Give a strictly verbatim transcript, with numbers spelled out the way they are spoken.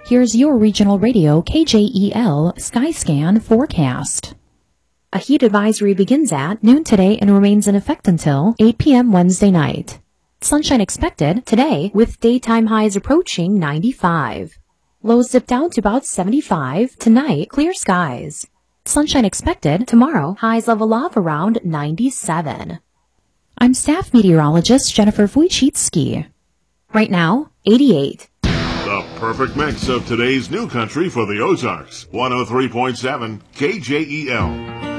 Here's your regional radio K J E L Skyscan forecast. A heat advisory begins at noon today and remains in effect until eight p.m. Wednesday night. Sunshine expected today with daytime highs approaching ninety-five. Lows dip down to about seventy-five. Tonight, clear skies. Sunshine expected tomorrow, highs level off around ninety-seven. I'm staff meteorologist Jennifer Wojcicki. Right now, eighty-eight. The perfect mix of today's new country for the Ozarks. one oh three point seven K J E L.